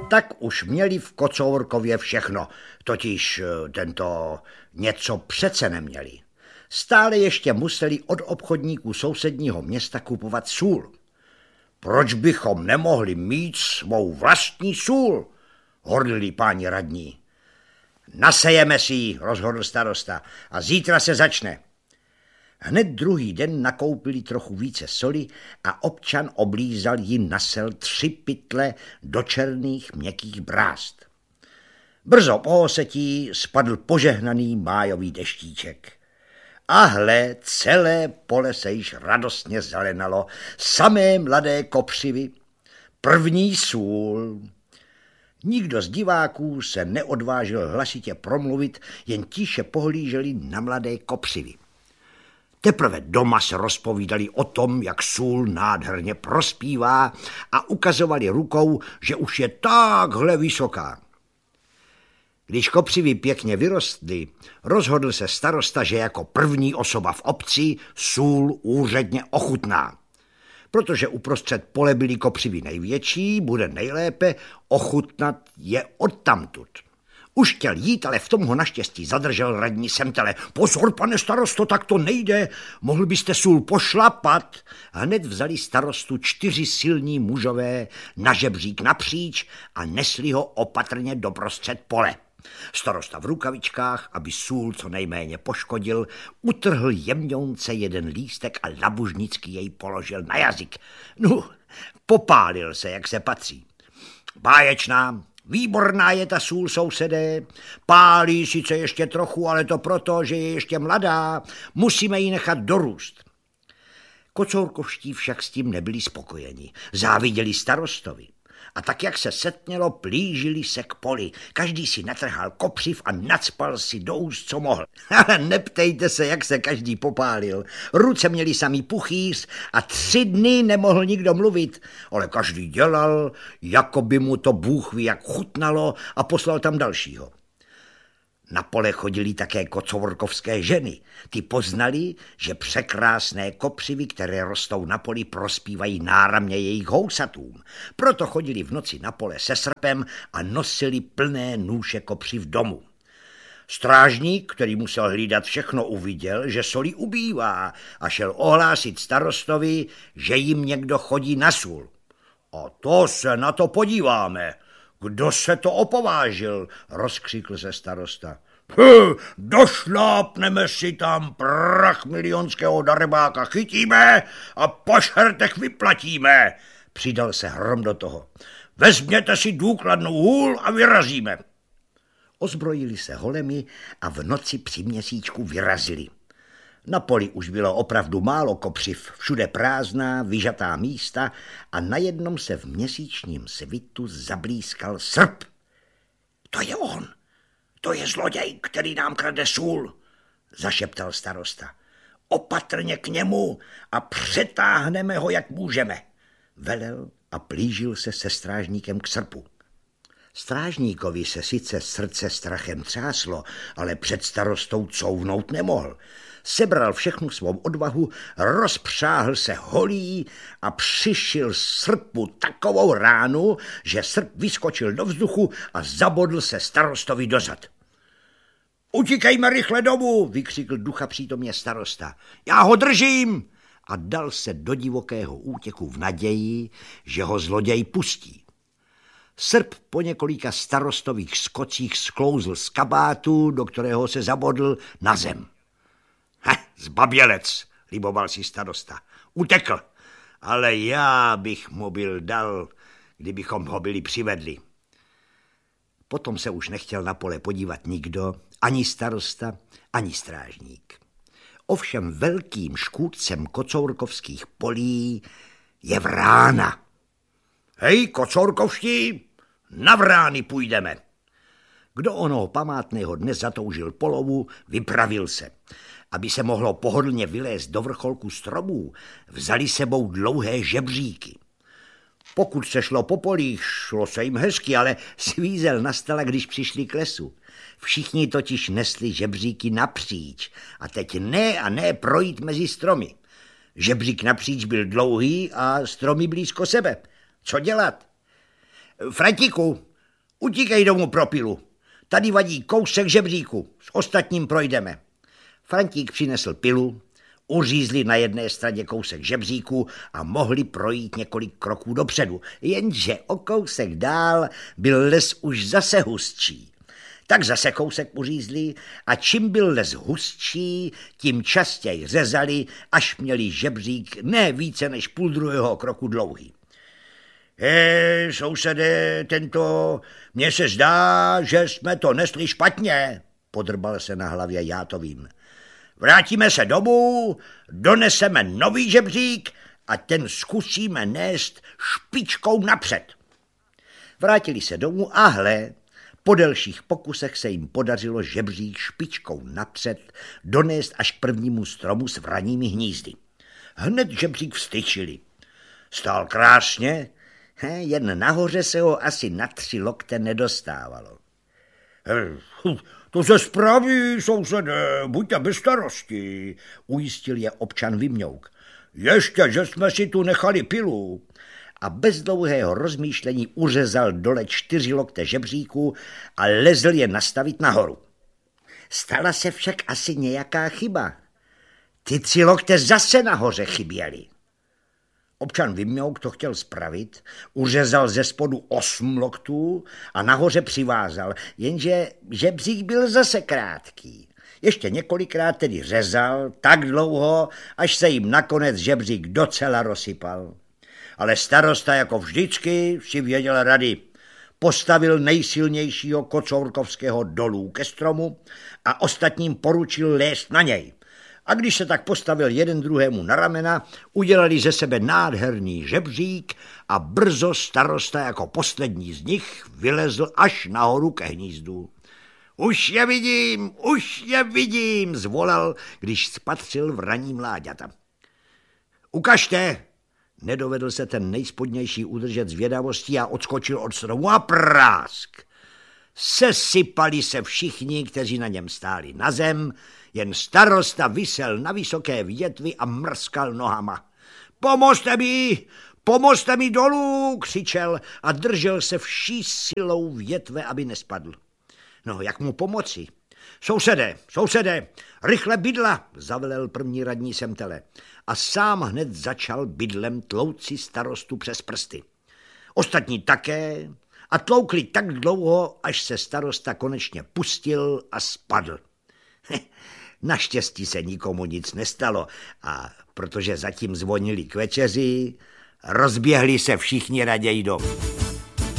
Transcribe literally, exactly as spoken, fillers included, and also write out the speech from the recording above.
tak už měli v Kocourkově všechno, totiž tento něco přece neměli. Stále ještě museli od obchodníků sousedního města kupovat sůl. Proč bychom nemohli mít svou vlastní sůl, hordili páni radní. Nasejeme si ji, rozhodl starosta, a zítra se začne. Hned druhý den nakoupili trochu více soli a občan oblízal jí nasel tři pytle do černých měkkých brázd. Brzo po osetí spadl požehnaný májový deštíček. A hle, celé pole se již radostně zelenalo, samé mladé kopřivy, první sůl. Nikdo z diváků se neodvážil hlasitě promluvit, jen tiše pohlíželi na mladé kopřivy. Teprve doma se rozpovídali o tom, jak sůl nádherně prospívá, a ukazovali rukou, že už je takhle vysoká. Když kopřivy pěkně vyrostly, rozhodl se starosta, že jako první osoba v obci sůl úředně ochutná. Protože uprostřed pole byly kopřivy největší, bude nejlépe ochutnat je odtamtud. Už chtěl jít, ale v tom ho naštěstí zadržel radní Semtele. Pozor, pane starosto, tak to nejde, mohl byste sůl pošlapat. Hned vzali starostu čtyři silní mužové na žebřík napříč a nesli ho opatrně doprostřed pole. Starosta v rukavičkách, aby sůl co nejméně poškodil, utrhl jemňounce jeden lístek a labužnicky jej položil na jazyk. No, popálil se, jak se patří. Báječná, výborná je ta sůl, sousedé. Pálí sice ještě trochu, ale to proto, že je ještě mladá. Musíme ji nechat dorůst. Kocourkovští však s tím nebyli spokojeni. Záviděli starostovi. A tak, jak se setmělo, plížili se k poli. Každý si natrhal kopřiv a nacpal si do úst, co mohl. Ale neptejte se, jak se každý popálil. Ruce měli samý puchýř a tři dny nemohl nikdo mluvit. Ale každý dělal, jako by mu to Bůh ví, jak chutnalo, a poslal tam dalšího. Na pole chodili také kocourkovské ženy. Ty poznali, že překrásné kopřivy, které rostou na poli, prospívají náramně jejich housatům. Proto chodili v noci na pole se srpem a nosili plné nůše kopřiv domů. Strážník, který musel hlídat všechno, uviděl, že soli ubývá, a šel ohlásit starostovi, že jim někdo chodí na sůl. A to se na to podíváme. Kdo se to opovážil, rozkřikl se starosta. Hm, došlápneme si tam prach milionského darebáka, chytíme a po šertech vyplatíme, přidal se hrom do toho. Vezměte si důkladnou hůl a vyrazíme. Ozbrojili se holemi a v noci při měsíčku vyrazili. Na poli už bylo opravdu málo kopřiv, všude prázdná, vyžatá místa, a na jednom se v měsíčním svitu zablískal srp. To je on, to je zloděj, který nám krade sůl, zašeptal starosta. Opatrně k němu a přetáhneme ho, jak můžeme, velel a plížil se se strážníkem k srpu. Strážníkovi se sice srdce strachem třáslo, ale před starostou couvnout nemohl. Sebral všechnu svou odvahu, rozpřáhl se holí a přišil srpu takovou ránu, že srp vyskočil do vzduchu a zabodl se starostovi do zad. Utíkejme rychle domů, vykřikl ducha přítomně starosta. Já ho držím! A dal se do divokého útěku v naději, že ho zloděj pustí. Srp po několika starostových skocích sklouzl z kabátu, do kterého se zabodl, na zem. He, zbabělec, liboval si starosta. Utekl, ale já bych mu byl dal, kdybychom ho byli přivedli. Potom se už nechtěl na pole podívat nikdo, ani starosta, ani strážník. Ovšem velkým škůdcem kocourkovských polí je vrána. Hej, kocourkovští, na vrány půjdeme. Kdo onoho památného dne zatoužil po lovu, vypravil se. Aby se mohlo pohodlně vylézt do vrcholku stromů, vzali sebou dlouhé žebříky. Pokud se šlo po polích, šlo se jim hezky, ale svízel nastala, když přišli k lesu. Všichni totiž nesli žebříky napříč a teď ne a ne projít mezi stromy. Žebřík napříč byl dlouhý a stromy blízko sebe. Co dělat? Frantiku, Utíkej domů pro pilu. Tady vadí kousek žebříku, s ostatním projdeme. Frantík přinesl pilu, uřízli na jedné straně kousek žebříku a mohli projít několik kroků dopředu, jenže o kousek dál byl les už zase hustší. Tak zase kousek uřízli a čím byl les hustší, tím častěji řezali, až měli žebřík ne více než půl druhého kroku dlouhý. Hej, sousede, tento, mně se zdá, že jsme to nesli špatně, podrbal se na hlavě Játovým. Vrátíme se domů, doneseme nový žebřík a ten zkusíme nést špičkou napřed. Vrátili se domů a hle, po delších pokusech se jim podařilo žebřík špičkou napřed donést až k prvnímu stromu s vraními hnízdy. Hned žebřík vstyčili. Stál krásně, he, jen nahoře se ho asi na tři lokte nedostávalo. To se spraví, sousede, buďte bez starosti, ujistil je občan Vymňouk. Ještě, že jsme si tu nechali pilu. A bez dlouhého rozmýšlení uřezal dole čtyři lokte žebříku a lezl je nastavit nahoru. Stala se však asi nějaká chyba. Ty tři lokte zase nahoře chyběly. Občan Vymňouk to chtěl spravit, uřezal ze spodu osm loktů a nahoře přivázal, jenže žebřík byl zase krátký. Ještě několikrát tedy řezal tak dlouho, až se jim nakonec žebřík docela rozsypal. Ale starosta jako vždycky si věděl rady. Postavil nejsilnějšího kocourkovského dolů ke stromu a ostatním poručil lézt na něj. A když se tak postavil jeden druhému na ramena, udělali ze sebe nádherný žebřík a brzo starosta jako poslední z nich vylezl až nahoru ke hnízdu. Už je vidím, už je vidím, zvolal, když spatřil vraní mláďata. Ukažte! Nedovedl se ten nejspodnější udržet zvědavostí a odskočil od stromu a prásk. Sesypali se všichni, kteří na něm stáli na zem, jen starosta visel na vysoké větvi a mrskal nohama. Pomozte mi, pomozte mi dolů, křičel a držel se vší silou větve, aby nespadl. No, jak mu pomoci? Sousede, sousede, rychle bydla, zavelel první radní Semtele a sám hned začal bydlem tlouci starostu přes prsty. Ostatní také a tloukli tak dlouho, až se starosta konečně pustil a spadl. Naštěstí se nikomu nic nestalo a protože zatím zvonili k večeři, rozběhli se všichni raději domů.